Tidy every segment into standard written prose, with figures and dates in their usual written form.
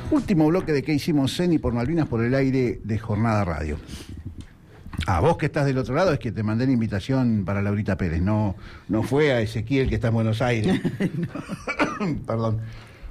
Último bloque de ¿Qué hicimos en y por Malvinas por el aire de Jornada Radio. Vos que estás del otro lado es que te mandé la invitación para Laurita Pérez, no fue a Ezequiel que está en Buenos Aires. Perdón.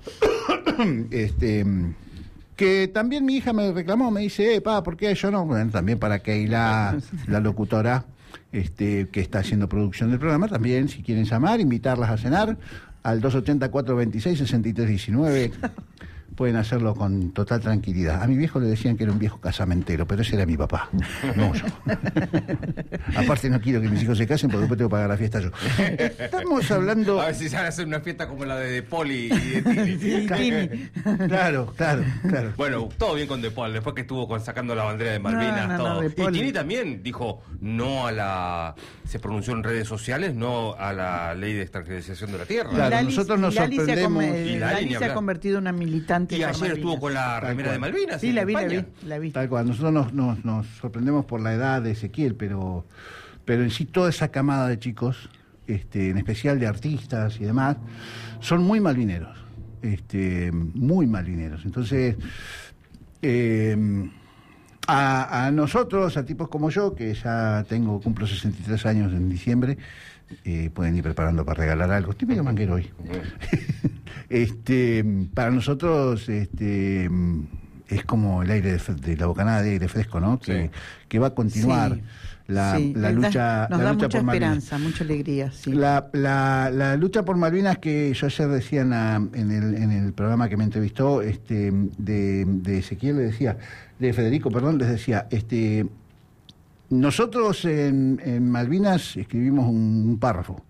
Que también mi hija me reclamó, me dice, ¿por qué yo no? Bueno, también para Keila, la locutora que está haciendo producción del programa, también si quieren llamar, invitarlas a cenar al 280-426-6319. Pueden hacerlo con total tranquilidad. A mi viejo le decían que era un viejo casamentero, pero ese era mi papá, no yo. Aparte no quiero que mis hijos se casen porque después tengo que pagar la fiesta yo. Estamos hablando... A ver si se van a hacer una fiesta como la de Poli y de Tini. Claro. Bueno, todo bien con De Paul, después que estuvo sacando la bandera de Malvinas, todo. Y Tini también dijo no a la... Se pronunció en redes sociales, no a la ley de extranjerización de la tierra. Claro, nosotros nos sorprendemos... Lali se ha convertido en una militante. Y ayer estuvo con la remera de Malvinas. Sí, la vi. Tal cual. Nosotros nos sorprendemos por la edad de Ezequiel, pero en sí toda esa camada de chicos, en especial de artistas y demás, son muy malvineros. Muy malvineros. Entonces, a nosotros, a tipos como yo, que ya cumplo 63 años en diciembre, pueden ir preparando para regalar algo. Estoy medio manguero hoy. Para nosotros es como el aire de la bocanada de aire fresco, ¿no? Que va a continuar la lucha. Nos da mucha por Malvinas. esperanza, mucha alegría. Sí. La lucha por Malvinas que yo ayer decía en el programa que me entrevistó, de Ezequiel, de Federico, les decía, nosotros en Malvinas escribimos un párrafo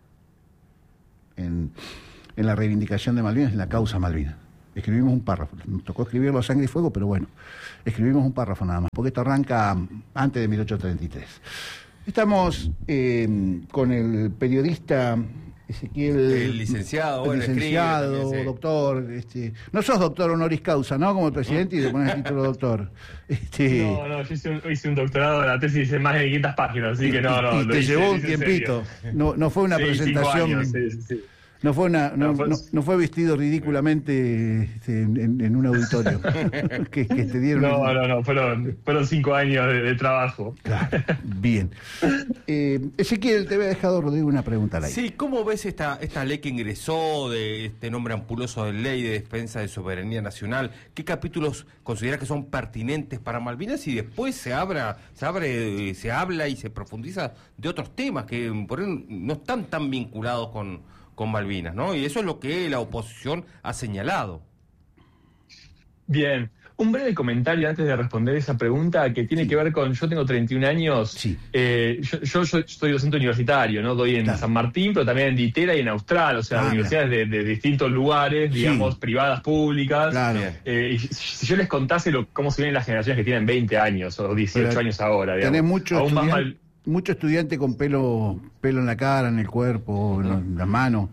en la reivindicación de Malvinas, en la causa Malvinas. Escribimos un párrafo. Nos tocó escribirlo a sangre y fuego, pero bueno, escribimos un párrafo nada más, porque esto arranca antes de 1833. Estamos con el periodista Ezequiel... El licenciado, doctor. No sos doctor honoris causa, ¿no? Como el presidente y te pones el título doctor. No, yo hice un doctorado, la tesis en más de 500 páginas, así que no. Y te llevó un tiempito. No fue una presentación... 5 años, sí. No fue vestido ridículamente en un auditorio que te dieron. No, fueron 5 años de trabajo. Claro, bien. Ezequiel, te había dejado, Rodrigo, una pregunta al aire. Sí, ¿cómo ves esta ley que ingresó de este nombre ampuloso de Ley de Defensa de Soberanía Nacional? ¿Qué capítulos consideras que son pertinentes para Malvinas? Y después se habla y se profundiza de otros temas que por ahí no están tan vinculados con Malvinas, ¿no? Y eso es lo que la oposición ha señalado. Bien, un breve comentario antes de responder esa pregunta que tiene que ver con, yo tengo 31 años, yo soy docente universitario, ¿no? Doy en San Martín, pero también en Ditela y en Austral, o sea, universidades de distintos lugares, digamos, privadas, públicas. Claro. Y si yo les contase cómo se ven las generaciones que tienen 20 años o 18 años ahora, digamos. Tenés mucho estudiante con pelo en la cara, en el cuerpo, en las manos.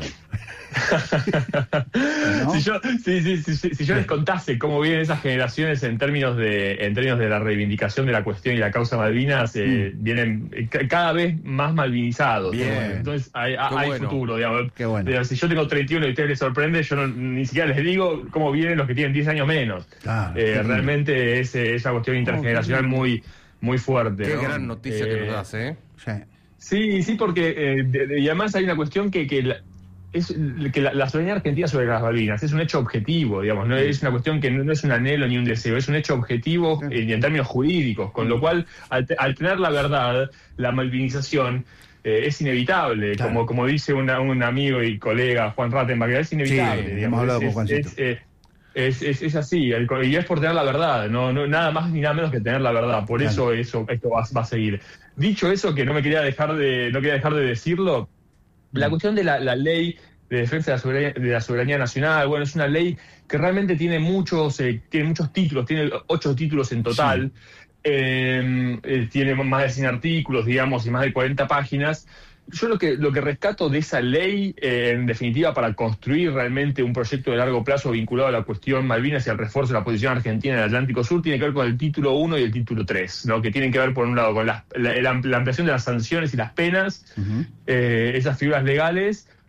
¿No? Si yo les contase cómo vienen esas generaciones en términos de la reivindicación de la cuestión y la causa Malvinas, vienen cada vez más malvinizados. Bien. Entonces hay futuro, digamos. Qué bueno. Si yo tengo 31 y a ustedes les sorprende, yo ni siquiera les digo cómo vienen los que tienen 10 años menos. Claro, realmente es esa cuestión intergeneracional muy fuerte. Qué ¿no? Gran noticia que nos das, ¿eh? Sí, porque y además hay una cuestión que la soberanía argentina sobre las Malvinas es un hecho objetivo, digamos, no es una cuestión que no es un anhelo ni un deseo, es un hecho objetivo en términos jurídicos, con lo cual al tener la verdad, la malvinización es inevitable, como dice un amigo y colega, Juan Rattenbach, es inevitable. Sí, hemos hablado con Juancito. Es así, y es por tener la verdad, no nada más ni nada menos que tener la verdad, por eso esto va a seguir. Dicho eso, que no quería dejar de decirlo, la cuestión de la ley de defensa de la soberanía nacional, bueno, es una ley que realmente tiene muchos títulos, tiene 8 títulos en total, tiene más de 100 artículos, digamos, y más de 40 páginas. Yo lo que rescato de esa ley, en definitiva, para construir realmente un proyecto de largo plazo vinculado a la cuestión Malvinas y al refuerzo de la posición argentina en el Atlántico Sur, tiene que ver con el título 1 y el título 3, ¿no? Que tienen que ver, por un lado, con la ampliación de las sanciones y las penas, esas figuras legales,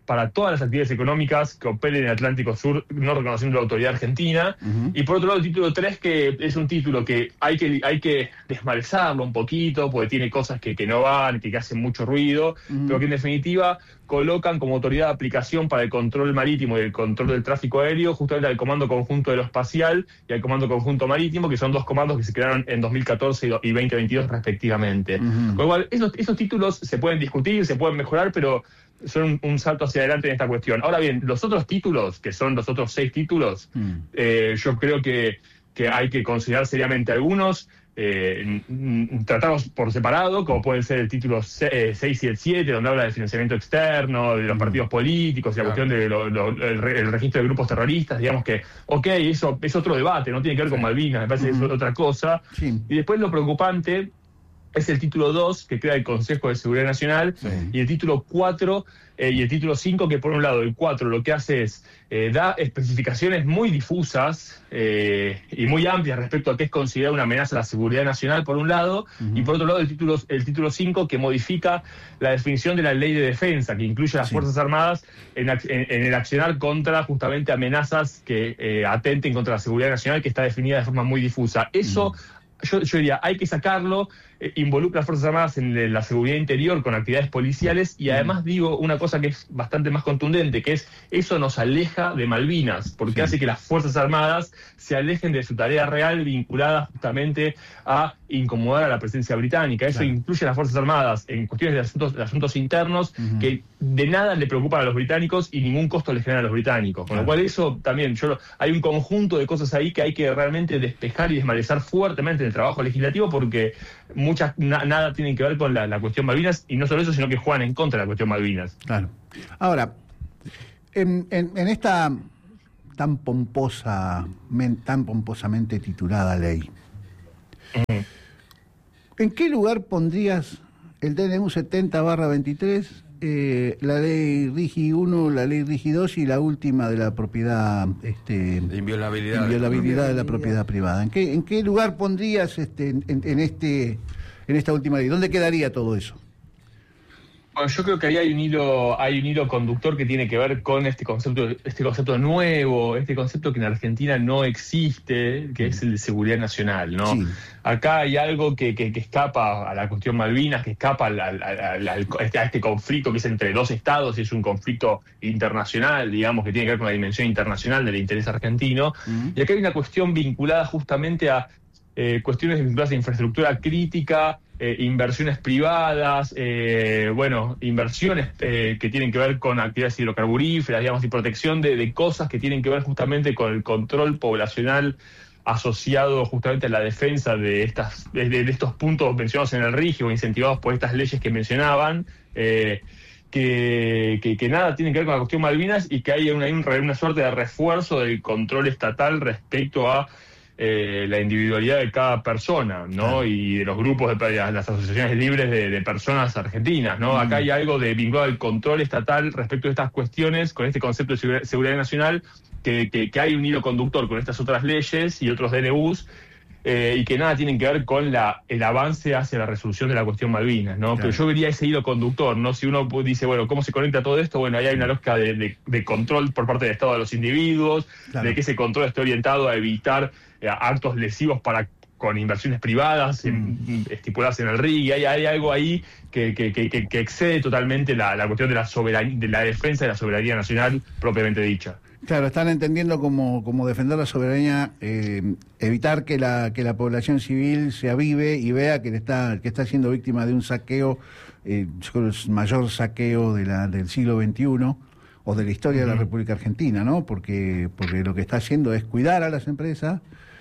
para todas las actividades económicas que operen en el Atlántico Sur, no reconociendo la autoridad argentina. Y por otro lado, el título 3, que es un título que hay que desmalezarlo un poquito, porque tiene cosas que no van, que hacen mucho ruido, pero que en definitiva colocan como autoridad de aplicación para el control marítimo y el control del tráfico aéreo justamente al Comando Conjunto Aeroespacial y al Comando Conjunto Marítimo, que son dos comandos que se crearon en 2014 y 2022 respectivamente. Con lo cual, esos títulos se pueden discutir, se pueden mejorar, pero son un salto hacia adelante en esta cuestión. Ahora bien, los otros títulos, que son los otros 6 títulos, yo creo que hay que considerar seriamente algunos, tratarlos por separado, como pueden ser el título 6 y el 7, donde habla del financiamiento externo, de los partidos políticos y la cuestión del registro de grupos terroristas. Digamos que, eso es otro debate, no tiene que ver con Malvinas, me parece que es otra cosa. Y después lo preocupante es el título 2, que crea el Consejo de Seguridad Nacional, y el título 4 y el título 5, que por un lado el 4 lo que hace es da especificaciones muy difusas y muy amplias respecto a qué es considerado una amenaza a la seguridad nacional, por un lado, y por otro lado el título 5, que modifica la definición de la ley de defensa, que incluye a las Fuerzas Armadas en el accionar contra justamente amenazas que atenten contra la seguridad nacional, que está definida de forma muy difusa. Eso yo diría, hay que sacarlo, involucra a las Fuerzas Armadas en la seguridad interior con actividades policiales, y además digo una cosa que es bastante más contundente, que es eso nos aleja de Malvinas, porque hace que las Fuerzas Armadas se alejen de su tarea real vinculada justamente a incomodar a la presencia británica. Eso incluye a las Fuerzas Armadas en cuestiones de asuntos internos que de nada le preocupan a los británicos y ningún costo le genera a los británicos. Con lo cual eso también, hay un conjunto de cosas ahí que hay que realmente despejar y desmalezar fuertemente en el trabajo legislativo, porque nada tienen que ver con la cuestión Malvinas, y no solo eso, sino que juegan en contra de la cuestión Malvinas. Claro. Ahora, en esta tan pomposamente titulada ley, ¿en qué lugar pondrías el DNU 70/23, la ley RIGI 1, la ley RIGI 2 y la última de la propiedad, inviolabilidad de la propiedad privada? ¿En qué lugar pondrías en esta última ley? ¿Dónde quedaría todo eso? Bueno, yo creo que ahí hay un hilo conductor que tiene que ver con este concepto nuevo, este concepto que en Argentina no existe, que es el de seguridad nacional, ¿no? Sí. Acá hay algo que escapa a la cuestión Malvinas, que escapa a este conflicto que es entre dos estados, y es un conflicto internacional, digamos, que tiene que ver con la dimensión internacional del interés argentino. Y acá hay una cuestión vinculada justamente a cuestiones vinculadas a infraestructura crítica, inversiones privadas, inversiones que tienen que ver con actividades hidrocarburíferas, digamos, y protección de cosas que tienen que ver justamente con el control poblacional asociado justamente a la defensa de estos puntos mencionados en el RIGI o incentivados por estas leyes que mencionaban, que nada tienen que ver con la cuestión Malvinas, y que hay una suerte de refuerzo del control estatal respecto a la individualidad de cada persona, ¿no? Y de los grupos de las asociaciones libres de personas argentinas, ¿no? Acá hay algo de vinculado al control estatal respecto a estas cuestiones, con este concepto de seguridad nacional, que hay un hilo conductor con estas otras leyes y otros DNUs, y que nada tienen que ver con el avance hacia la resolución de la cuestión Malvinas, ¿no? Claro. Pero yo vería ese hilo conductor, ¿no? Si uno dice, bueno, ¿cómo se conecta todo esto? Bueno, ahí hay una lógica de control por parte del Estado de los individuos, de que ese control esté orientado a evitar actos lesivos con inversiones privadas estipuladas en el RIGI. Hay algo ahí que excede totalmente la cuestión de la defensa de la soberanía nacional propiamente dicha. Claro, están entendiendo como defender la soberanía, evitar que la población civil se avive y vea que está siendo víctima de un saqueo, yo creo el mayor saqueo del siglo XXI o de la historia de la República Argentina, ¿no? Porque lo que está haciendo es cuidar a las empresas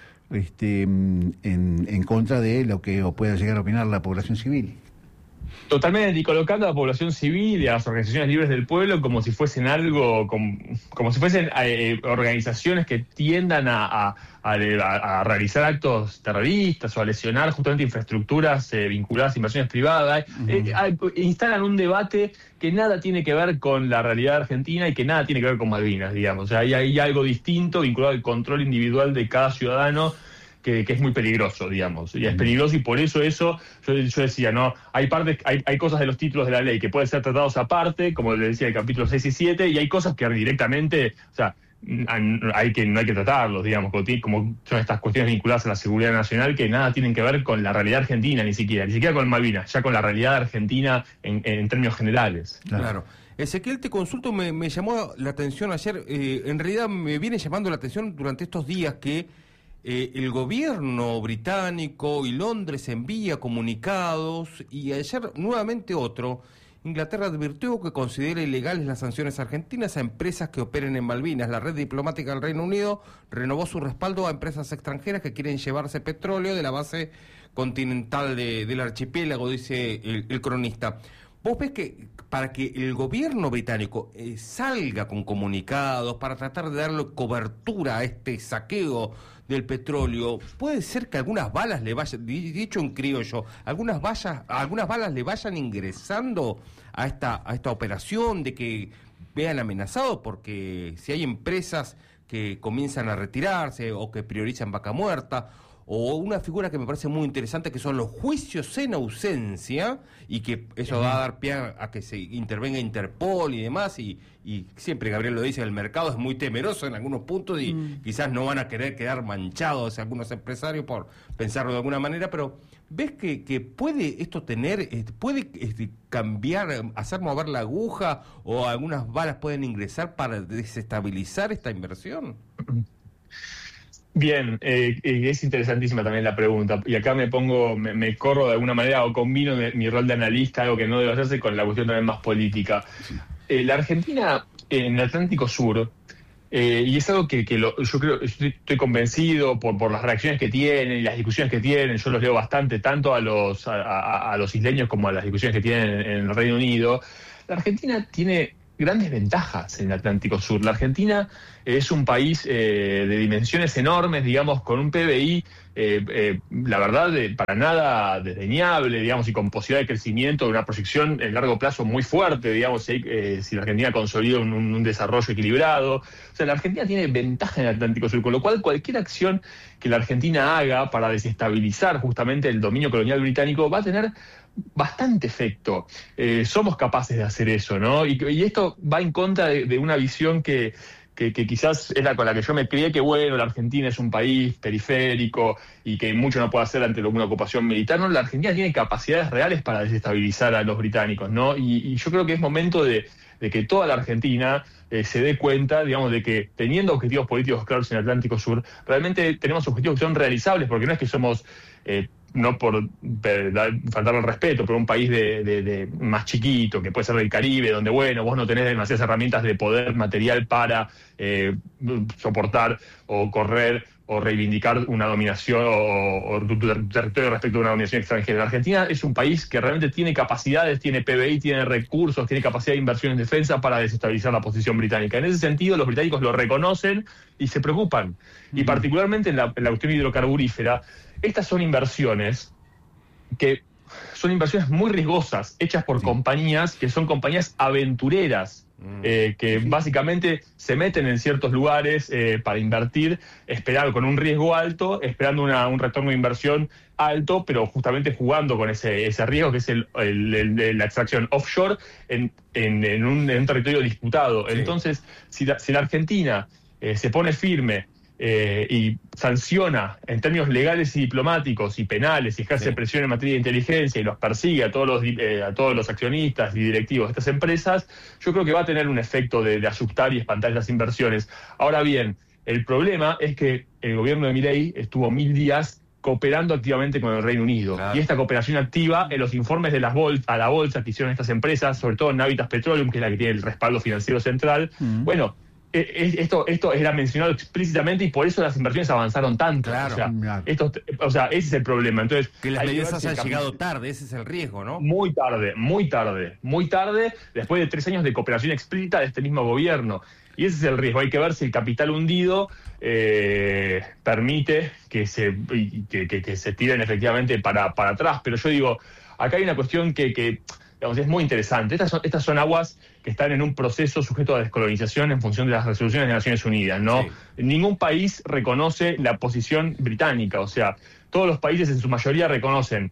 en contra de lo que pueda llegar a opinar la población civil. Totalmente, y colocando a la población civil y a las organizaciones libres del pueblo como si fuesen como si fuesen organizaciones que tiendan a realizar actos terroristas o a lesionar justamente infraestructuras vinculadas a inversiones privadas. Instalan un debate que nada tiene que ver con la realidad argentina y que nada tiene que ver con Malvinas, digamos. O sea, hay algo distinto vinculado al control individual de cada ciudadano que es muy peligroso, digamos. Y es peligroso, y por eso yo decía, ¿no? Hay cosas de los títulos de la ley que pueden ser tratados aparte, como le decía el capítulo 6 y 7, y hay cosas que directamente, o sea, no hay que tratarlos, digamos, como son estas cuestiones vinculadas a la seguridad nacional que nada tienen que ver con la realidad argentina, ni siquiera con Malvinas, ya con la realidad argentina en términos generales. Claro. Ezequiel, te consulto, me llamó la atención ayer, en realidad me viene llamando la atención durante estos días que el gobierno británico y Londres envía comunicados, y ayer nuevamente otro. Inglaterra advirtió que considera ilegales las sanciones argentinas a empresas que operen en Malvinas. La red diplomática del Reino Unido renovó su respaldo a empresas extranjeras que quieren llevarse petróleo de la base continental del archipiélago, dice el cronista. ¿Vos ves que para que el gobierno británico salga con comunicados para tratar de darle cobertura a este saqueo del petróleo, puede ser que algunas balas le vayan, dicho en criollo, algunas balas le vayan ingresando a esta operación, de que vean amenazados? Porque si hay empresas que comienzan a retirarse o que priorizan vaca muerta, o una figura que me parece muy interesante, que son los juicios en ausencia, y que eso va a dar pie a que se intervenga Interpol y demás, y siempre Gabriel lo dice, el mercado es muy temeroso en algunos puntos, y quizás no van a querer quedar manchados algunos empresarios, por pensarlo de alguna manera, pero ¿ves que puede esto puede cambiar, hacer mover la aguja, o algunas balas pueden ingresar para desestabilizar esta inversión? Bien, es interesantísima también la pregunta, y acá me corro de alguna manera, o combino mi rol de analista, algo que no debe hacerse, con la cuestión también más política. La Argentina en el Atlántico Sur, y es algo que yo creo, estoy convencido por las reacciones que tienen y las discusiones que tienen, yo los leo bastante, tanto a los isleños como a las discusiones que tienen en el Reino Unido. La Argentina tiene grandes ventajas en el Atlántico Sur. La Argentina es un país de dimensiones enormes, digamos, con un PBI, la verdad, para nada desdeñable, digamos, y con posibilidad de crecimiento, de una proyección en largo plazo muy fuerte, digamos, si la Argentina consolida un desarrollo equilibrado. O sea, la Argentina tiene ventaja en el Atlántico Sur, con lo cual cualquier acción que la Argentina haga para desestabilizar justamente el dominio colonial británico va a tener bastante efecto. Somos capaces de hacer eso, ¿no? Y esto va en contra de una visión que quizás es la con la que yo me crié, que bueno, la Argentina es un país periférico y que mucho no puede hacer ante una ocupación militar. No, la Argentina tiene capacidades reales para desestabilizar a los británicos, ¿no? Y yo creo que es momento de que toda la Argentina se dé cuenta, digamos, de que teniendo objetivos políticos claros en el Atlántico Sur, realmente tenemos objetivos que son realizables, porque no es que somos, no por faltar el respeto, pero un país de más chiquito, que puede ser del Caribe, donde, bueno, vos no tenés demasiadas herramientas de poder material para soportar o correr o reivindicar una dominación o tu territorio respecto a una dominación extranjera. La Argentina es un país que realmente tiene capacidades, tiene PBI, tiene recursos, tiene capacidad de inversión en defensa para desestabilizar la posición británica. En ese sentido, los británicos lo reconocen y se preocupan. Y particularmente en la cuestión hidrocarburífera, estas son inversiones que son inversiones muy riesgosas, hechas por compañías que son compañías aventureras, que básicamente se meten en ciertos lugares para invertir, con un riesgo alto, esperando un retorno de inversión alto, pero justamente jugando con ese riesgo, que es la extracción offshore en un territorio disputado. Sí. Entonces, si la Argentina se pone firme y sanciona en términos legales y diplomáticos y penales, y ejerce presión en materia de inteligencia y los persigue a todos los accionistas y directivos de estas empresas, yo creo que va a tener un efecto de asustar y espantar las inversiones. Ahora bien, el problema es que el gobierno de Milei estuvo 1000 días cooperando activamente con el Reino Unido. Claro. Y esta cooperación activa, en los informes de a la bolsa que hicieron estas empresas, sobre todo Navitas Petroleum, que es la que tiene el respaldo financiero central, bueno, esto era mencionado explícitamente, y por eso las inversiones avanzaron tanto. Claro. Ese es el problema. Entonces, que las medidas hayan llegado tarde, ese es el riesgo, ¿no? Muy tarde, después de 3 años de cooperación explícita de este mismo gobierno. Y ese es el riesgo. Hay que ver si el capital hundido permite que se tiren efectivamente para atrás. Pero yo digo, acá hay una cuestión que digamos, es muy interesante. Estas son aguas que están en un proceso sujeto a descolonización en función de las resoluciones de Naciones Unidas, ¿no? Sí. Ningún país reconoce la posición británica, o sea, todos los países en su mayoría reconocen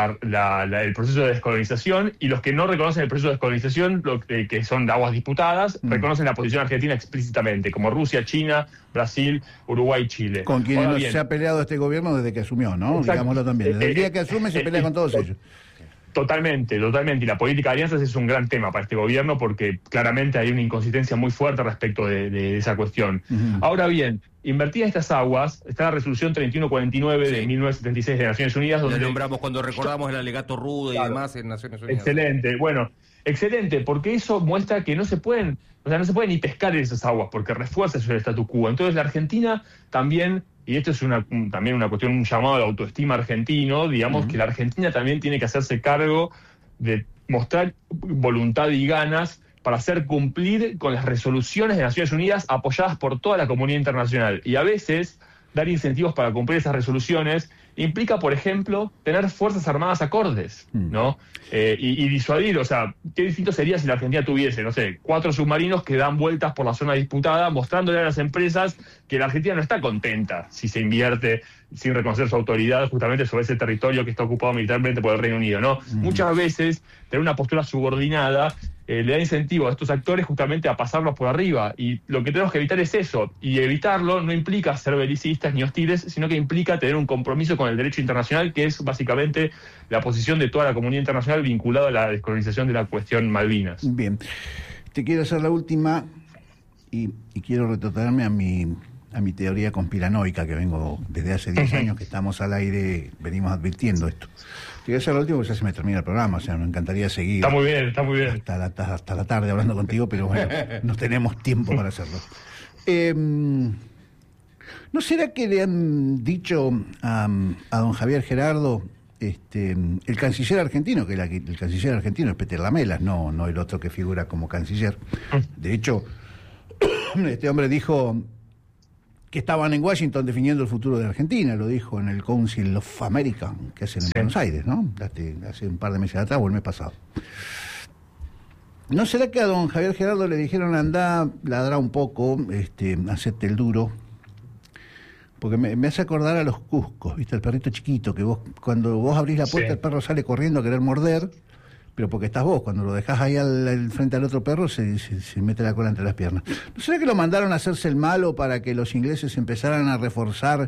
el proceso de descolonización, y los que no reconocen el proceso de descolonización, que son aguas disputadas, reconocen la posición argentina explícitamente, como Rusia, China, Brasil, Uruguay, Chile. Con quienes se ha peleado este gobierno desde que asumió, ¿no? Exacto. Digámoslo también. Desde el día que asume se pelea con todos ellos. Totalmente. Y la política de alianzas es un gran tema para este gobierno, porque claramente hay una inconsistencia muy fuerte respecto de esa cuestión. Ahora bien, invertidas estas aguas, está la resolución 3149 de 1976 de Naciones Unidas, donde lo nombramos cuando recordamos el alegato Rude, claro, y demás en Naciones Unidas. Excelente, bueno, excelente, porque eso muestra que no se pueden ni pescar en esas aguas, porque refuerza el statu quo. Entonces la Argentina también, y esto es también una cuestión, un llamado a la autoestima argentino, digamos, que la Argentina también tiene que hacerse cargo de mostrar voluntad y ganas para hacer cumplir con las resoluciones de Naciones Unidas apoyadas por toda la comunidad internacional. Y a veces dar incentivos para cumplir esas resoluciones implica, por ejemplo, tener fuerzas armadas acordes, ¿no? Y disuadir, o sea, qué distinto sería si la Argentina tuviese, no sé, 4 submarinos que dan vueltas por la zona disputada, mostrándole a las empresas que la Argentina no está contenta si se invierte sin reconocer su autoridad justamente sobre ese territorio que está ocupado militarmente por el Reino Unido, ¿no? Muchas veces tener una postura subordinada le da incentivo a estos actores justamente a pasarlos por arriba, y lo que tenemos que evitar es eso, y evitarlo no implica ser belicistas ni hostiles, sino que implica tener un compromiso con el derecho internacional, que es básicamente la posición de toda la comunidad internacional vinculada a la descolonización de la cuestión Malvinas. Bien, te quiero hacer la última y quiero retratarme a mi teoría conspiranoica, que vengo desde hace 10 años que estamos al aire, venimos advirtiendo esto. Te voy a hacer la última porque ya se me termina el programa, o sea, me encantaría seguir. Está muy bien. Hasta la tarde hablando contigo, pero bueno, no tenemos tiempo para hacerlo. ¿No será que le han dicho a don Javier Gerardo, el canciller argentino, que el canciller argentino es Peter Lamelas, no el otro que figura como canciller? De hecho, este hombre dijo que estaban en Washington definiendo el futuro de Argentina, lo dijo en el Council of America, que hacen en Buenos Aires, ¿no? Hace un par de meses atrás o el mes pasado. ¿No será que a don Javier Gerardo le dijeron, andá, ladrá un poco, hacete el duro? Porque me hace acordar a los cuscos, ¿viste? El perrito chiquito, que vos, cuando vos abrís la puerta, el perro sale corriendo a querer morder, pero porque estás vos, cuando lo dejás ahí frente al otro perro, se mete la cola entre las piernas. ¿No será que lo mandaron a hacerse el malo para que los ingleses empezaran a reforzar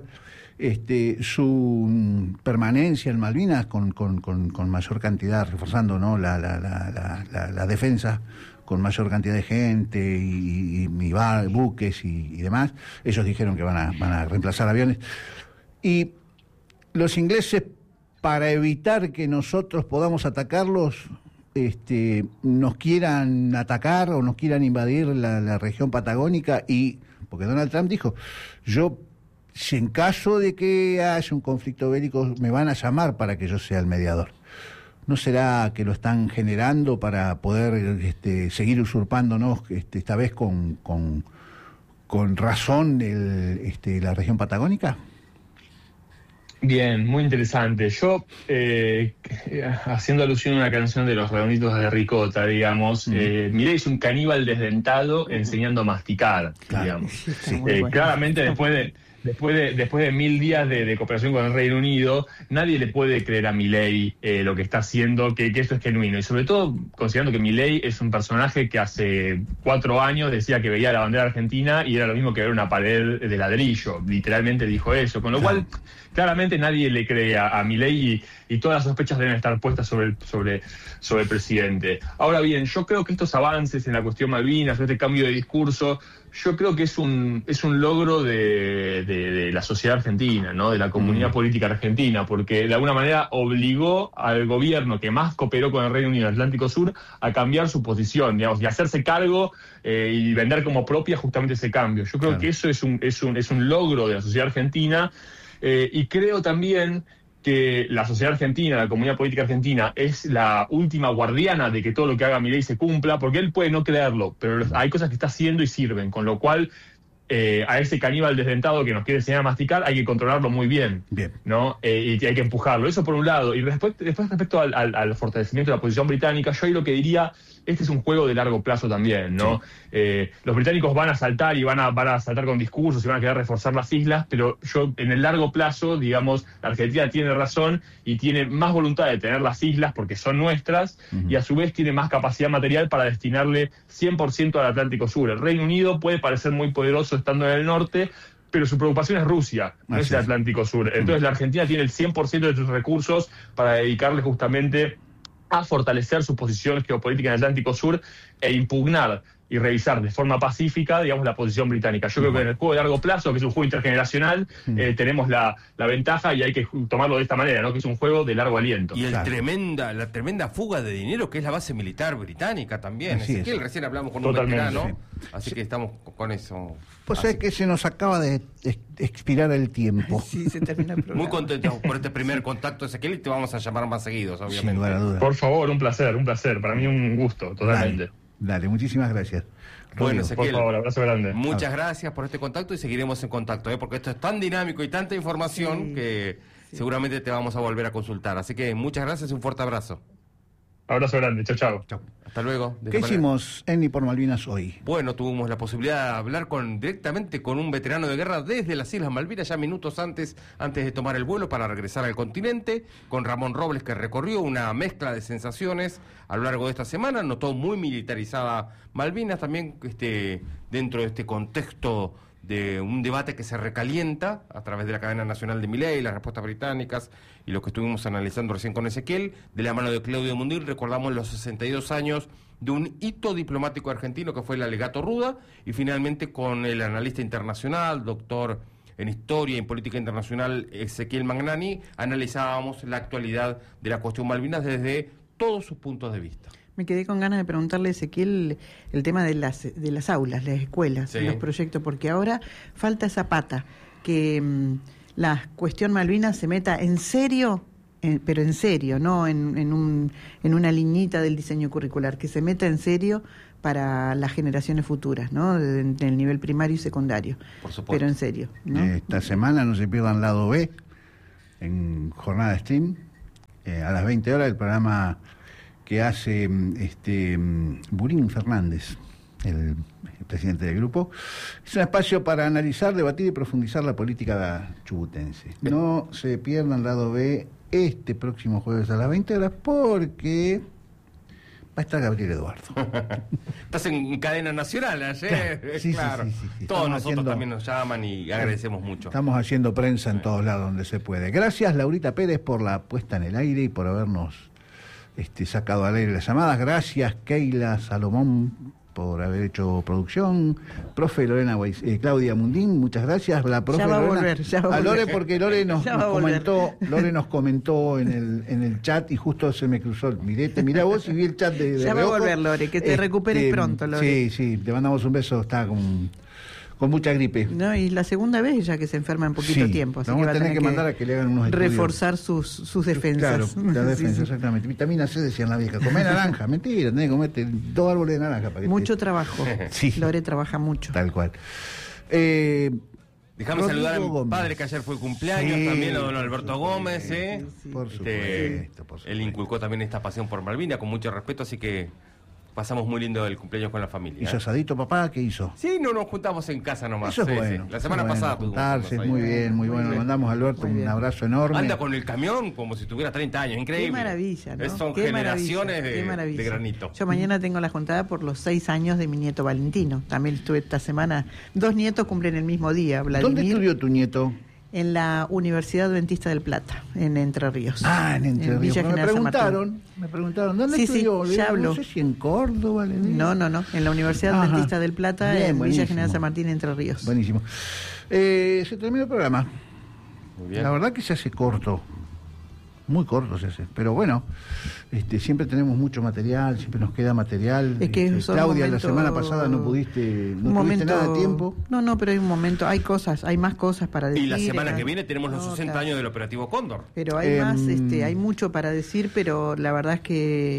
su permanencia en Malvinas con mayor cantidad, reforzando, ¿no?, la defensa con mayor cantidad de gente y buques y demás? Ellos dijeron que van a reemplazar aviones. Y los ingleses, para evitar que nosotros podamos atacarlos, nos quieran atacar o nos quieran invadir la región patagónica, y porque Donald Trump dijo, si en caso de que haya un conflicto bélico me van a llamar para que yo sea el mediador. ¿No será que lo están generando para poder seguir usurpándonos, esta vez con razón, la región patagónica? Bien, muy interesante. Yo, haciendo alusión a una canción de Los Redonditos de Ricota, digamos, Milei es un caníbal desdentado enseñando a masticar, digamos. Sí, claramente después de 1000 días de cooperación con el Reino Unido, nadie le puede creer a Milei lo que está haciendo, que esto es genuino. Y sobre todo considerando que Milei es un personaje que hace 4 años decía que veía la bandera argentina y era lo mismo que ver una pared de ladrillo. Literalmente dijo eso. Con lo cual, claramente nadie le cree a Milei, y todas las sospechas deben estar puestas sobre el presidente. Ahora bien, yo creo que estos avances en la cuestión Malvinas, este cambio de discurso, yo creo que es un logro de la sociedad argentina, ¿no?, de la comunidad política argentina, porque de alguna manera obligó al gobierno que más cooperó con el Reino Unido en el Atlántico Sur a cambiar su posición, digamos, y hacerse cargo y vender como propia justamente ese cambio. Yo creo que eso es un logro de la sociedad argentina, y creo también que la sociedad argentina, la comunidad política argentina, es la última guardiana de que todo lo que haga Milei se cumpla, porque él puede no creerlo, pero hay cosas que está haciendo y sirven, con lo cual a ese caníbal desdentado que nos quiere enseñar a masticar, hay que controlarlo muy bien, ¿no? Y hay que empujarlo. Eso por un lado. Y después respecto al fortalecimiento de la posición británica, yo ahí lo que diría, este es un juego de largo plazo también, ¿no? Sí. Los británicos van a saltar y van a saltar con discursos y van a querer reforzar las islas, pero yo en el largo plazo, digamos, la Argentina tiene razón y tiene más voluntad de tener las islas porque son nuestras, y a su vez tiene más capacidad material para destinarle 100% al Atlántico Sur. El Reino Unido puede parecer muy poderoso estando en el norte, pero su preocupación es Rusia, no es el Atlántico Sur. Entonces la Argentina tiene el 100% de sus recursos para dedicarle justamente a fortalecer sus posiciones geopolíticas en el Atlántico Sur e impugnar y revisar de forma pacífica, digamos, la posición británica. Yo creo que en el juego de largo plazo, que es un juego intergeneracional, tenemos la ventaja y hay que tomarlo de esta manera, ¿no? Que es un juego de largo aliento. Y la tremenda fuga de dinero que es la base militar británica también. Ezequiel, recién hablamos con un veterano, así que estamos con eso. Pues es que se nos acaba de expirar el tiempo. Sí, se termina el programa. Muy contentos por este primer contacto, Ezequiel, y te vamos a llamar más seguidos, obviamente. Sin lugar a dudas. Por favor, un placer. Para mí un gusto, totalmente. Dale, muchísimas gracias. Bueno, Ezequiel, por favor, abrazo grande. Muchas gracias por este contacto y seguiremos en contacto, porque esto es tan dinámico y tanta información que seguramente te vamos a volver a consultar. Así que muchas gracias y un fuerte abrazo. Abrazo grande, chao. Hasta luego. ¿Qué hicimos en Ni por Malvinas hoy? Bueno, tuvimos la posibilidad de hablar directamente con un veterano de guerra desde las Islas Malvinas, ya minutos antes de tomar el vuelo para regresar al continente, con Ramón Robles, que recorrió una mezcla de sensaciones a lo largo de esta semana. Notó muy militarizada Malvinas, también dentro de este contexto de un debate que se recalienta a través de la cadena nacional de Milei, las respuestas británicas y lo que estuvimos analizando recién con Ezequiel. De la mano de Claudio Mundil recordamos los 62 años de un hito diplomático argentino que fue el alegato Ruda, y finalmente con el analista internacional, doctor en Historia y en Política Internacional, Ezequiel Magnani, analizábamos la actualidad de la cuestión Malvinas desde todos sus puntos de vista. Me quedé con ganas de preguntarle a Ezequiel el tema de las aulas, las escuelas, los proyectos, porque ahora falta esa pata, que la cuestión Malvinas se meta en serio, pero en serio, no en una liñita del diseño curricular, que se meta en serio para las generaciones futuras, ¿no? En el nivel primario y secundario. Por supuesto. Pero en serio, ¿no? Esta semana no se pierdan Lado B, en jornada de stream, a las 20 horas, el programa que hace Burín Fernández, el presidente del grupo. Es un espacio para analizar, debatir y profundizar la política chubutense. No se pierdan Lado B este próximo jueves a las 20 horas porque va a estar Gabriel Eduardo. Estás en cadena nacional ayer. Sí, claro. Sí. Todos nosotros también nos llaman y agradecemos mucho. Estamos haciendo prensa en todos lados donde se puede. Gracias, Laurita Pérez, por la puesta en el aire y por habernos sacado al aire las llamadas. Gracias, Keila Salomón, por haber hecho producción. Profe Lorena Claudia Mundín, muchas gracias. La profe ya va Lorena, a volver, ya va a volver. Lore, porque Lore nos comentó en el chat y justo se me cruzó. Mirá vos y vi el chat de ya va a volver, Lore, que te recuperes pronto, Lore. Sí, te mandamos un beso, está con mucha gripe. No, y la segunda vez ya que se enferma en poquito tiempo. Así vamos a tener que mandar a que le hagan unos estudios. Reforzar sus defensas. Claro, la defensa, exactamente. Vitamina C, decían la vieja. Comé naranja, mentira, tenés que comerte 2 árboles de naranja. Para que mucho trabajo. Sí. Lore trabaja mucho. Tal cual. Déjame saludar a mi padre, que ayer fue el cumpleaños, también a don Alberto Gómez. Por supuesto. Él inculcó también esta pasión por Malvinas, con mucho respeto, así que pasamos muy lindo el cumpleaños con la familia. ¿Hizo asadito, papá? ¿Qué hizo? Sí, no nos juntamos en casa nomás. Eso es bueno. La semana pasada pudimos juntarse, muy bien. Le mandamos a Alberto un abrazo enorme. Anda con el camión como si tuviera 30 años, increíble. Qué maravilla, ¿no? Son generaciones de granito. Yo mañana tengo la juntada por los 6 años de mi nieto Valentino. También estuve esta semana. 2 nietos cumplen el mismo día. Vladimir, ¿dónde estudió tu nieto? En la Universidad Adventista del Plata, en Entre Ríos. En Entre Ríos. Villa General San Me preguntaron, ¿dónde estudió? Sí, ya hablo. No sé si en Córdoba. No, en la Universidad Adventista del Plata, en Villa General San Martín, Entre Ríos. Buenísimo. Se terminó el programa. Muy bien. La verdad que se hace corto. Muy corto se hace. Pero bueno, siempre tenemos mucho material, siempre nos queda material. Es que Claudia, la semana pasada no tuviste nada de tiempo. No, pero hay un momento, hay más cosas para decir. Y la semana que viene tenemos los 60 años del Operativo Cóndor. Pero hay hay mucho para decir, pero la verdad es que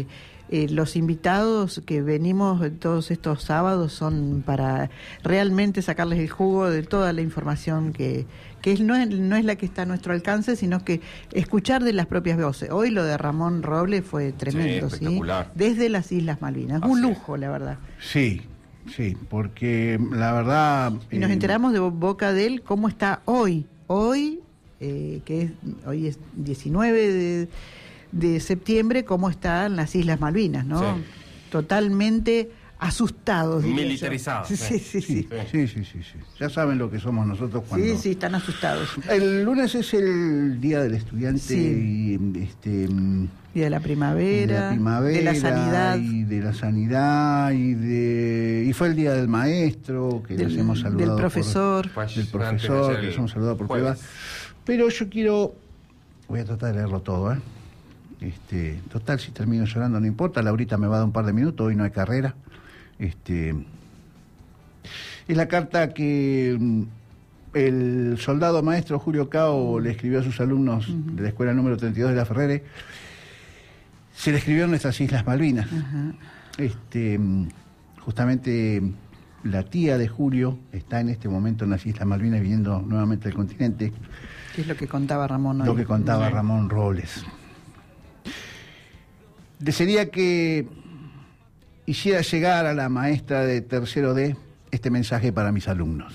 los invitados que venimos todos estos sábados son para realmente sacarles el jugo de toda la información que no es la que está a nuestro alcance, sino que escuchar de las propias voces. Hoy lo de Ramón Robles fue tremendo, ¿sí? Desde las Islas Malvinas. Un lujo, la verdad. Sí, porque la verdad... Y nos enteramos de boca de él cómo está hoy, hoy es 19 de septiembre, cómo están las Islas Malvinas, ¿no? Sí. Totalmente asustados. Militarizados. Sí. Ya saben lo que somos nosotros cuando... Sí, están asustados. El lunes es el Día del Estudiante y Día de la Primavera, de la Sanidad. Y de la Sanidad, y fue el Día del Maestro, que les hemos saludado. Del profesor. Que les hemos saludado por prueba. Pero yo voy a tratar de leerlo todo, ¿eh? Total, si termino llorando no importa, Laurita me va a dar un par de minutos, hoy no hay carrera. Es la carta que el soldado maestro Julio Cao le escribió a sus alumnos de la escuela número 32 de La Ferrere. Se le escribió en nuestras Islas Malvinas. Justamente la tía de Julio está en este momento en las Islas Malvinas, viniendo nuevamente al continente. ¿Qué es lo que contaba Ramón hoy? Lo que contaba Ramón Robles. Desearía que hiciera llegar a la maestra de tercero D este mensaje para mis alumnos.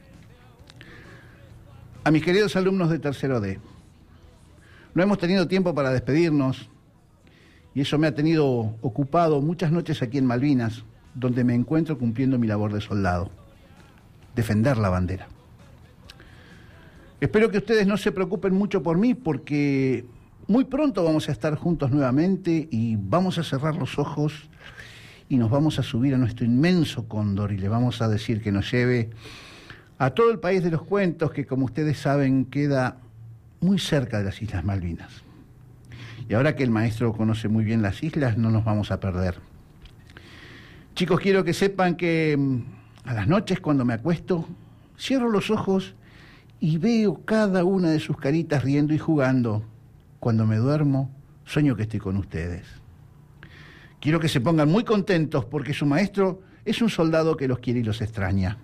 A mis queridos alumnos de tercero D, no hemos tenido tiempo para despedirnos y eso me ha tenido ocupado muchas noches aquí en Malvinas, donde me encuentro cumpliendo mi labor de soldado, defender la bandera. Espero que ustedes no se preocupen mucho por mí, porque muy pronto vamos a estar juntos nuevamente y vamos a cerrar los ojos y nos vamos a subir a nuestro inmenso cóndor y le vamos a decir que nos lleve a todo el país de los cuentos, que como ustedes saben queda muy cerca de las Islas Malvinas. Y ahora que el maestro conoce muy bien las islas, no nos vamos a perder. Chicos, quiero que sepan que a las noches cuando me acuesto, cierro los ojos y veo cada una de sus caritas riendo y jugando. Cuando me duermo, sueño que estoy con ustedes. Quiero que se pongan muy contentos porque su maestro es un soldado que los quiere y los extraña.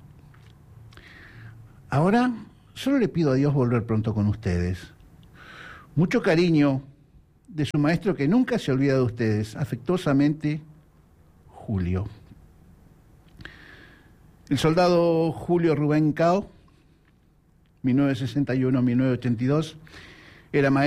Ahora, solo le pido a Dios volver pronto con ustedes. Mucho cariño de su maestro que nunca se olvida de ustedes. Afectuosamente, Julio. El soldado Julio Rubén Cao, 1961-1982, era maestro